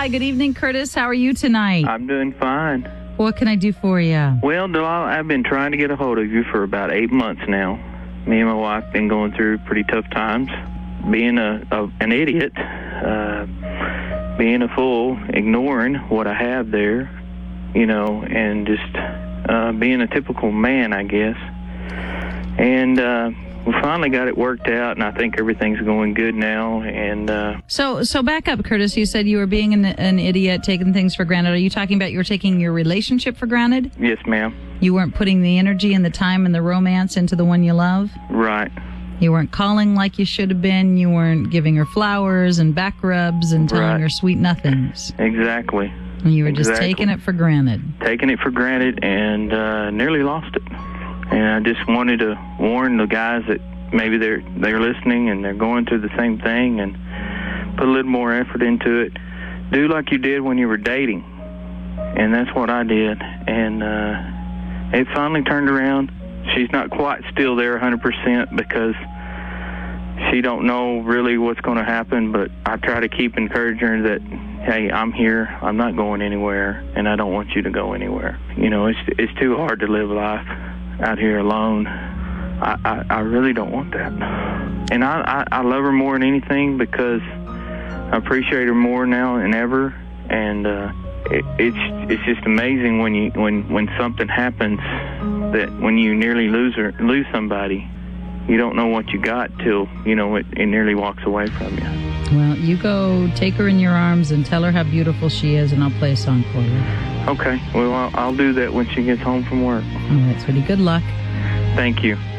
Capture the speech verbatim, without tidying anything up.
Hi, good evening, Curtis. How are you tonight? I'm doing fine. What can I do for you? Well, Delilah, I've been trying to get a hold of you for about eight months now. Me and my wife been going through pretty tough times. Being a, a an idiot, uh, being a fool, ignoring what I have there, you know, and just uh, being a typical man, I guess. And uh, we finally got it worked out, and I think everything's going good now. And uh, so, so back up, Curtis. You said you were being an, an idiot, taking things for granted. Are you talking about you were taking your relationship for granted? Yes, ma'am. You weren't putting the energy and the time and the romance into the one you love? Right. You weren't calling like you should have been. You weren't giving her flowers and back rubs and telling right. her sweet nothings. Exactly. And you were just exactly. taking it for granted. Taking it for granted and uh, nearly lost it. And I just wanted to warn the guys that maybe they're they're listening and they're going through the same thing, and put a little more effort into it. Do like you did when you were dating. And that's what I did. And uh, it finally turned around. She's not quite still there one hundred percent because she don't know really what's going to happen, but I try to keep encouraging her that, hey, I'm here, I'm not going anywhere, and I don't want you to go anywhere. You know, it's it's too hard to live life out here alone. I, I, I really don't want that. And I, I, I love her more than anything because I appreciate her more now than ever, and uh, it, it's it's just amazing when you when, when something happens that when you nearly lose her lose somebody, you don't know what you got till, you know, it, it nearly walks away from you. Well, you go take her in your arms and tell her how beautiful she is, and I'll play a song for you. Okay. Well, I'll, I'll do that when she gets home from work. All right, sweetie. Good luck. Thank you.